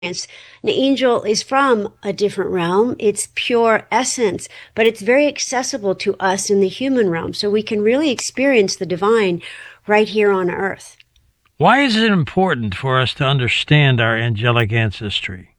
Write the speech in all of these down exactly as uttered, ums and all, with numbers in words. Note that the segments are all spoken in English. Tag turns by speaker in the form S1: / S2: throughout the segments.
S1: An angel is from a different realm. It's pure essence, but it's very accessible to us in the human realm. So we can really experience the divine right here on earth.
S2: Why is it important for us to understand our angelic ancestry?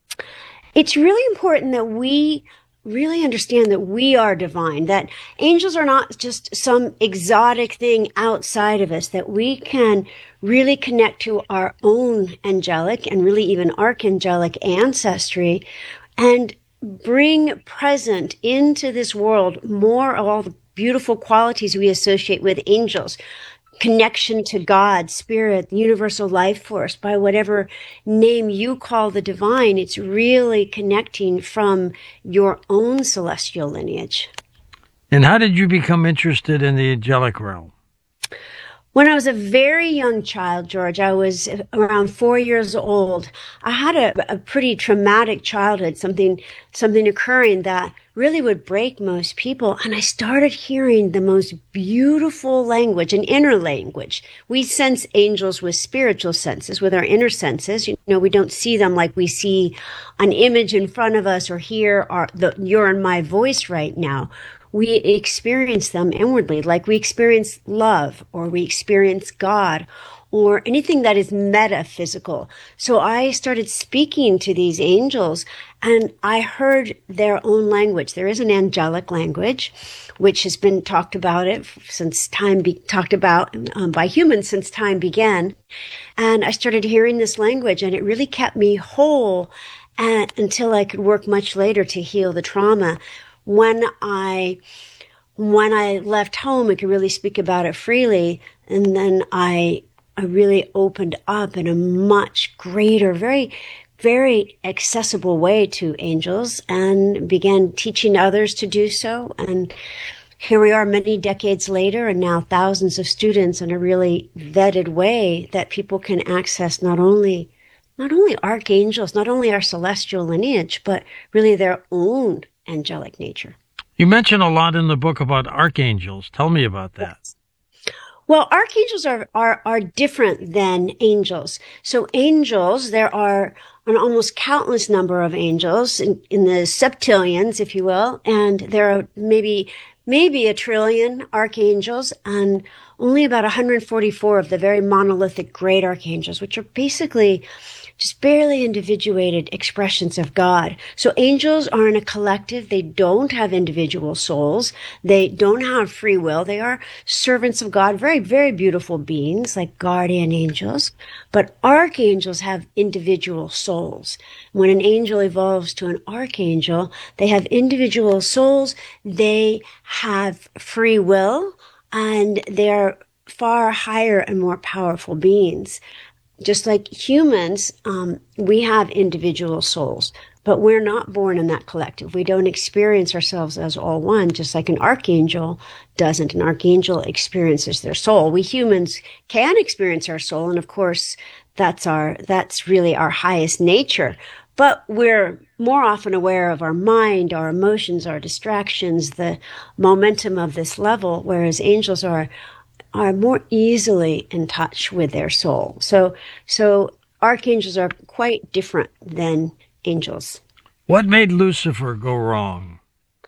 S1: It's really important that we really understand that we are divine, that angels are not just some exotic thing outside of us, that we can really connect to our own angelic and really even archangelic ancestry and bring present into this world more of all the beautiful qualities we associate with angels. Connection to God, spirit, universal life force, by whatever name you call the divine, it's really connecting from your own celestial lineage.
S2: And how did you become interested in the angelic realm?
S1: When I was a very young child, George, I was around four years old. I had a, a pretty traumatic childhood, something, something occurring that really would break most people. And I started hearing the most beautiful language, an inner language. We sense angels with spiritual senses, with our inner senses. You know, we don't see them like we see an image in front of us or hear our, the, your and my voice right now. We experience them inwardly, like we experience love or we experience God or anything that is metaphysical. So I started speaking to these angels and I heard their own language. There is an angelic language, which has been talked about it since time, be, talked about um, by humans since time began. And I started hearing this language and it really kept me whole and, until I could work much later to heal the trauma. When I, when I left home, I could really speak about it freely. And then I, I really opened up in a much greater, very, very accessible way to angels and began teaching others to do so. And here we are many decades later, and now thousands of students in a really vetted way that people can access not only, not only archangels, not only our celestial lineage, but really their own angelic nature.
S2: You mention a lot in the book about archangels. Tell me about that.
S1: Yes. Well, archangels are, are, are different than angels. So angels, there are an almost countless number of angels in, in the septillions, if you will, and there are maybe, maybe a trillion archangels and only about one hundred forty-four of the very monolithic great archangels, which are basically just barely individuated expressions of God. So angels are in a collective. They don't have individual souls. They don't have free will. They are servants of God, very, very beautiful beings like guardian angels. But archangels have individual souls. When an angel evolves to an archangel, they have individual souls. They have free will and they're far higher and more powerful beings. Just like humans, um, we have individual souls, but we're not born in that collective. We don't experience ourselves as all one, just like an archangel doesn't. An archangel experiences their soul. We humans can experience our soul, and of course, that's our that's really our highest nature. But we're more often aware of our mind, our emotions, our distractions, the momentum of this level, whereas angels are are more easily in touch with their soul. So, so archangels are quite different than angels.
S2: What made Lucifer go wrong?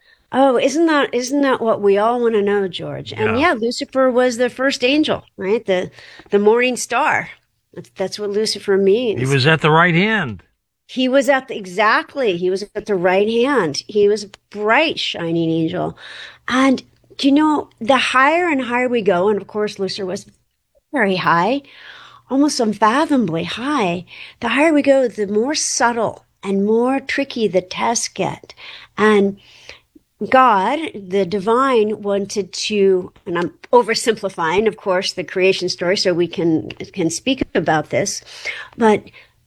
S1: Oh, isn't that, isn't that what we all want to know, George?
S2: Yeah.
S1: And yeah, Lucifer was the first angel, right? The, the morning star. That's, that's what Lucifer means.
S2: He was at the right hand.
S1: He was at the, exactly. He was at the right hand. He was a bright, shining angel. And do you know, the higher and higher we go, and of course Lucifer was very high, almost unfathomably high, the higher we go, the more subtle and more tricky the tests get. And God, the divine, wanted to, and I'm oversimplifying, of course, the creation story so we can, can speak about this, but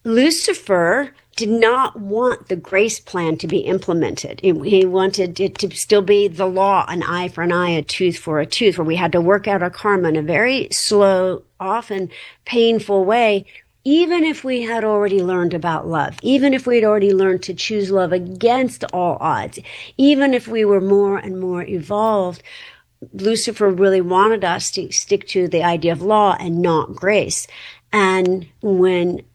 S1: Lucifer did not want the grace plan to be implemented. He wanted it to still be the law, an eye for an eye, a tooth for a tooth, where we had to work out our karma in a very slow, often painful way, even if we had already learned about love, even if we had already learned to choose love against all odds, even if we were more and more evolved. Lucifer really wanted us to stick to the idea of law and not grace. And when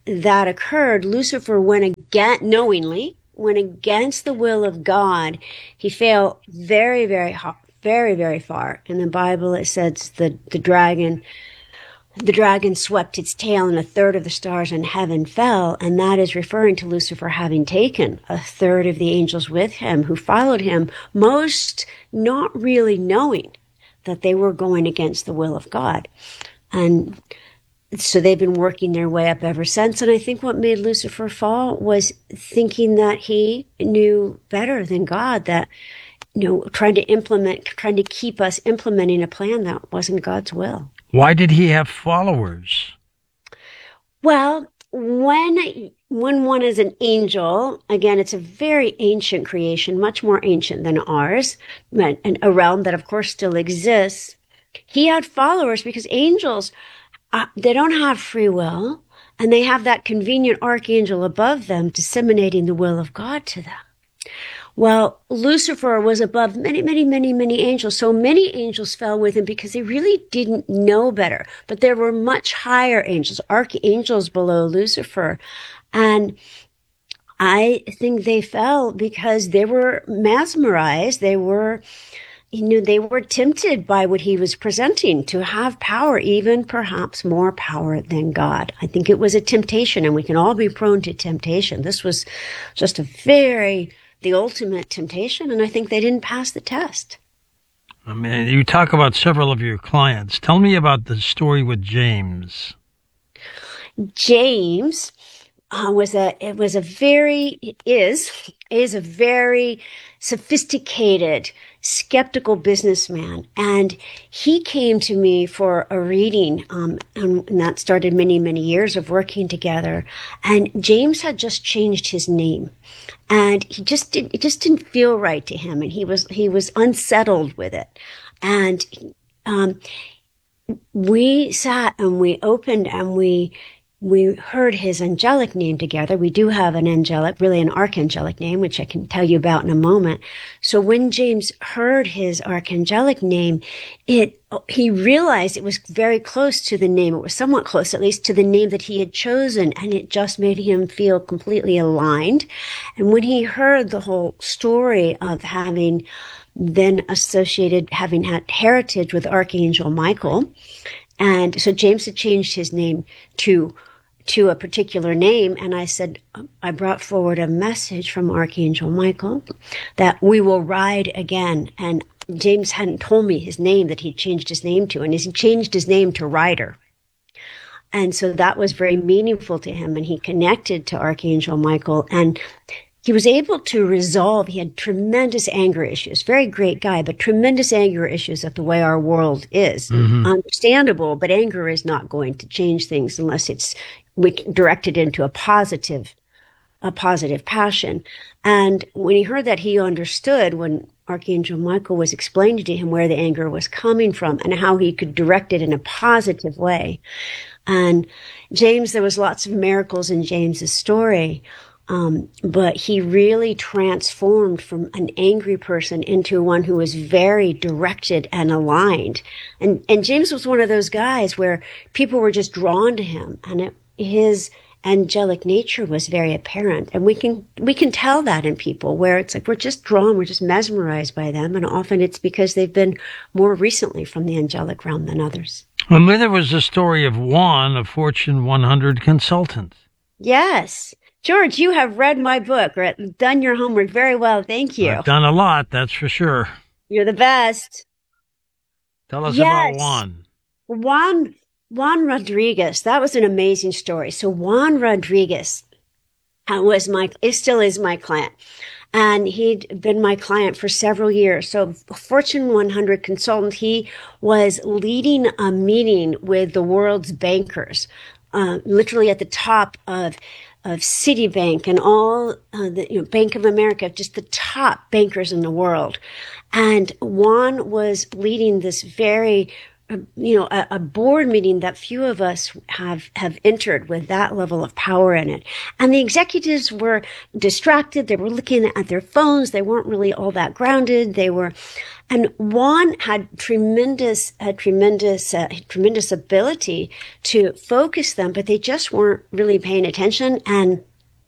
S1: that occurred, Lucifer went against, knowingly, went against the will of God. He fell very, very, very, very far. In the Bible, it says the, the dragon, the dragon swept its tail and a third of the stars in heaven fell. And that is referring to Lucifer having taken a third of the angels with him who followed him, most not really knowing that they were going against the will of God. And so they've been working their way up ever since. And I think what made Lucifer fall was thinking that he knew better than God, that, you know, trying to implement, trying to keep us implementing a plan that wasn't God's will.
S2: Why did he have followers?
S1: Well, when when one is an angel, again, it's a very ancient creation, much more ancient than ours, and a realm that, of course, still exists. He had followers because angels, uh, they don't have free will, and they have that convenient archangel above them disseminating the will of God to them. Well, Lucifer was above many, many, many, many angels. So many angels fell with him because they really didn't know better. But there were much higher angels, archangels below Lucifer. And I think they fell because they were mesmerized. They were, you know, they were tempted by what he was presenting to have power, even perhaps more power than God. I think it was a temptation, and we can all be prone to temptation. This was just a very the ultimate temptation, and I think they didn't pass the test.
S2: I mean, you talk about several of your clients. Tell me about the story with James.
S1: James uh, was a it was a very is is a very sophisticated, skeptical businessman, and he came to me for a reading, um, and, and that started many many years of working together. And James had just changed his name. And he just didn't, it just didn't feel right to him. And he was, he was unsettled with it. And, um, we sat and we opened and we, we heard his angelic name together. We do have an angelic, really an archangelic name, which I can tell you about in a moment. So when James heard his archangelic name, it, he realized it was very close to the name. It was somewhat close, at least, to the name that he had chosen. And it just made him feel completely aligned. And when he heard the whole story of having then associated, having had heritage with Archangel Michael, and so James had changed his name to to a particular name, and I said, I brought forward a message from Archangel Michael that we will ride again. And James hadn't told me his name that he changed his name to, and he changed his name to Rider. And so that was very meaningful to him, and he connected to Archangel Michael, and he was able to resolve, he had tremendous anger issues, very great guy, but tremendous anger issues of the way our world is. Mm-hmm. Understandable, but anger is not going to change things unless it's directed into a positive, a positive passion. And when he heard that, he understood when Archangel Michael was explaining to him where the anger was coming from and how he could direct it in a positive way. And James, there was lots of miracles in James's story. Um, but he really transformed from an angry person into one who was very directed and aligned. And, and James was one of those guys where people were just drawn to him, and it, his angelic nature was very apparent. And we can, we can tell that in people where it's like, we're just drawn, we're just mesmerized by them. And often it's because they've been more recently from the angelic realm than others.
S2: And then there was the story of Juan, a Fortune one hundred consultant.
S1: Yes. George, you have read my book, or done your homework very well. Thank you.
S2: I've done a lot, that's for sure.
S1: You're the best.
S2: Tell us
S1: yes.
S2: about Juan.
S1: Juan, Juan Rodriguez. That was an amazing story. So Juan Rodriguez was my, it still is my client. And he'd been my client for several years. So Fortune one hundred consultant, he was leading a meeting with the world's bankers, uh, literally at the top of of Citibank and all uh, the you know, Bank of America, just the top bankers in the world. And Juan was leading this very a you know, a, a board meeting that few of us have, have entered with that level of power in it. And the executives were distracted. They were looking at their phones. They weren't really all that grounded. They were, and Juan had tremendous, had tremendous, uh, tremendous ability to focus them, but they just weren't really paying attention. And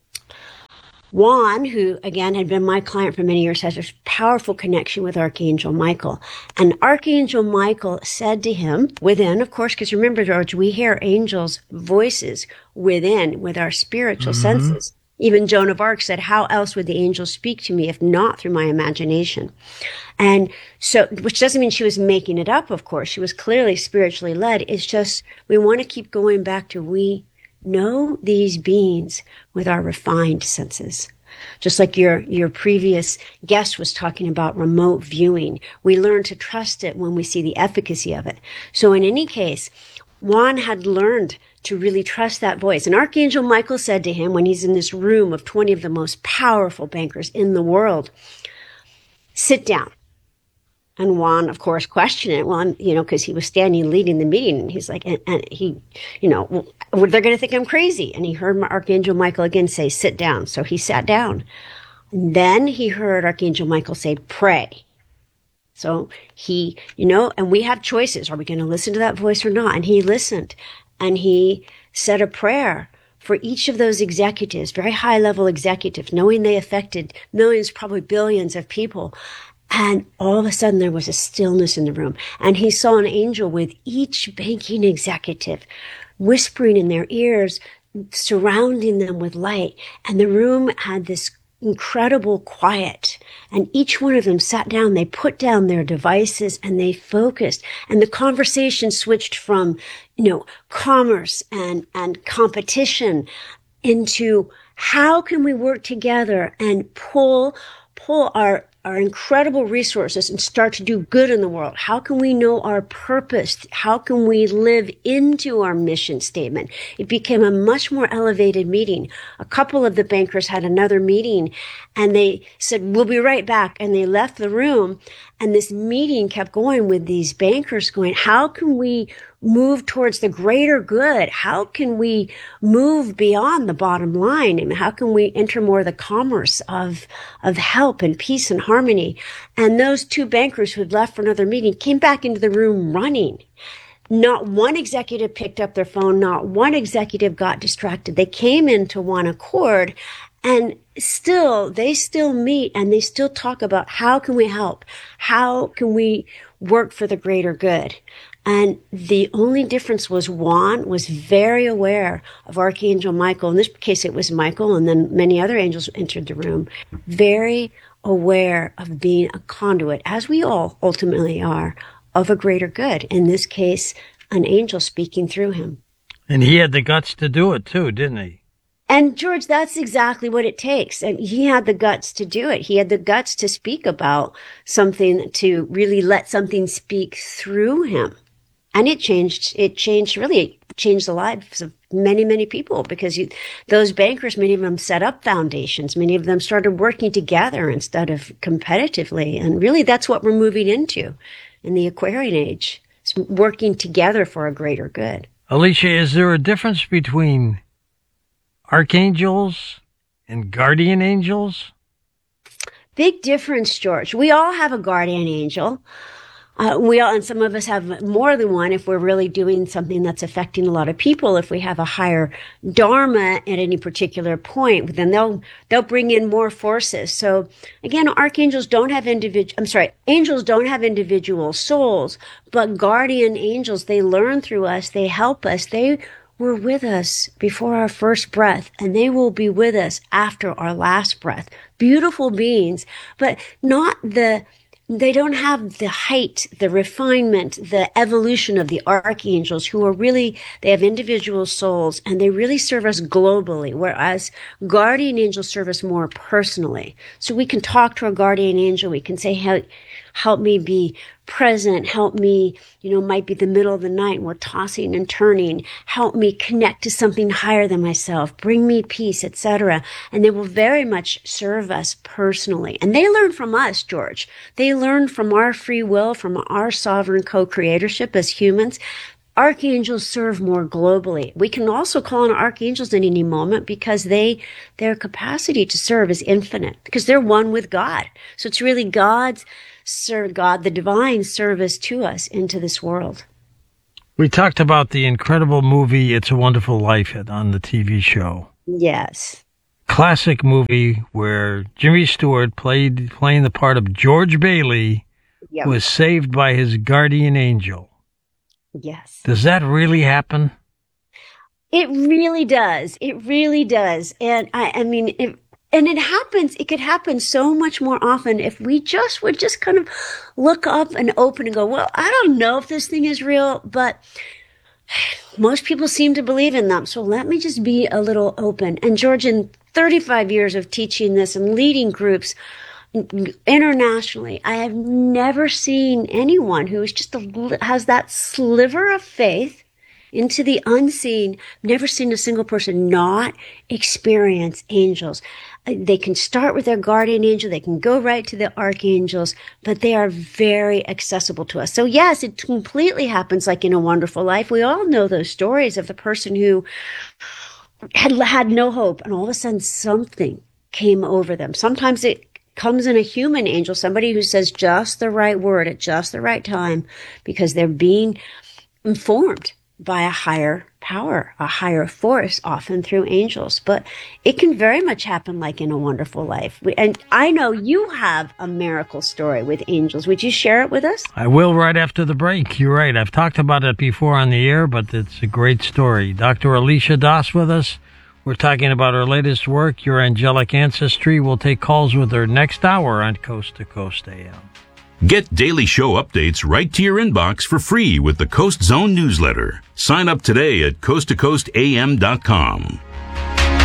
S1: Juan, who again had been my client for many years, has a powerful connection with Archangel Michael. And Archangel Michael said to him within, of course, because remember, George, we hear angels' voices within with our spiritual mm-hmm. senses. Even Joan of Arc said, how else would the angels speak to me if not through my imagination? And so, which doesn't mean she was making it up, of course. She was clearly spiritually led. It's just, we want to keep going back to we know these beings with our refined senses. Just like your, your previous guest was talking about remote viewing. We learn to trust it when we see the efficacy of it. So in any case, Juan had learned to really trust that voice. And Archangel Michael said to him when he's in this room of twenty of the most powerful bankers in the world, sit down. And Juan, of course, questioned it. Well, you know, because he was standing leading the meeting. And he's like, and, and he, you know, well, they're going to think I'm crazy. And he heard Archangel Michael again say, sit down. So he sat down. And then he heard Archangel Michael say, pray. So he, you know, and we have choices. Are we going to listen to that voice or not? And he listened. And he said a prayer for each of those executives, very high level executives, knowing they affected millions, probably billions of people. And all of a sudden there was a stillness in the room. And he saw an angel with each banking executive whispering in their ears, surrounding them with light. And the room had this incredible quiet. And each one of them sat down, they put down their devices and they focused. And the conversation switched from, you know, commerce and, and competition into how can we work together and pull, pull our our incredible resources and start to do good in the world? How can we know our purpose? How can we live into our mission statement? It became a much more elevated meeting. A couple of the bankers had another meeting and they said, we'll be right back. And they left the room and this meeting kept going with these bankers going, how can we move towards the greater good? How can we move beyond the bottom line? And how can we enter more of the commerce of, of help and peace and harmony? And those two bankers who had left for another meeting came back into the room running. Not one executive picked up their phone. Not one executive got distracted. They came into one accord. And still, they still meet and they still talk about how can we help? How can we work for the greater good? And the only difference was Juan was very aware of Archangel Michael. In this case, it was Michael, and then many other angels entered the room. Very aware of being a conduit, as we all ultimately are, of a greater good. In this case, an angel speaking through him.
S2: And he had the guts to do it too, didn't he?
S1: And George, that's exactly what it takes. And he had the guts to do it. He had the guts to speak about something, to really let something speak through him. And it changed, it changed, really it changed the lives of many, many people because you, those bankers, many of them set up foundations. Many of them started working together instead of competitively. And really that's what we're moving into in the Aquarian age. It's working together for a greater good.
S2: Alicia, is there a difference between archangels and guardian angels?
S1: Big difference, George. We all have a guardian angel. Uh, we all, and some of us have more than one if we're really doing something that's affecting a lot of people. If we have a higher dharma at any particular point, then they'll, they'll bring in more forces. So again, archangels don't have individual, I'm sorry, angels don't have individual souls, but guardian angels, they learn through us, they help us, they were with us before our first breath, and they will be with us after our last breath. Beautiful beings, but not the, they don't have the height, the refinement, the evolution of the archangels who are really, they have individual souls and they really serve us globally, whereas guardian angels serve us more personally. So we can talk to a guardian angel. We can say, help, help me be present. Help me, you know, might be the middle of the night and we're tossing and turning. Help me connect to something higher than myself. Bring me peace, et cetera. And they will very much serve us personally. And they learn from us, George. They learn from our free will, from our sovereign co-creatorship as humans. Archangels serve more globally. We can also call on archangels at any moment because they, their capacity to serve is infinite because they're one with God. So it's really God's, Sir God, the divine service to us into this world.
S2: We talked about the incredible movie It's a Wonderful Life on the T V show.
S1: Yes.
S2: Classic movie where Jimmy Stewart played playing the part of George Bailey,
S1: Yep.
S2: was saved by his guardian angel.
S1: Yes.
S2: Does that really happen?
S1: It really does. It really does. And I, I mean, it, and it happens, it could happen so much more often if we just would just kind of look up and open and go, well, I don't know if this thing is real, but most people seem to believe in them. So let me just be a little open. And George, in thirty-five years of teaching this and leading groups internationally, I have never seen anyone who is just a, has that sliver of faith into the unseen. Never seen a single person not experience angels. They can start with their guardian angel. They can go right to the archangels, but they are very accessible to us. So yes, it completely happens like in A Wonderful Life. We all know those stories of the person who had had no hope and all of a sudden something came over them. Sometimes it comes in a human angel, somebody who says just the right word at just the right time because they're being informed by a higher power, a higher force, often through angels. But it can very much happen like in A Wonderful Life. And I know you have a miracle story with angels. Would you share it with us?
S2: I will right after the break. You're right. I've talked about it before on the air, but it's a great story. Doctor Alicia Das with us. We're talking about her latest work, Your Angelic Ancestry. We'll take calls with her next hour on Coast to Coast A M.
S3: Get daily show updates right to your inbox for free with the Coast Zone newsletter. Sign up today at coast to coast a m dot com.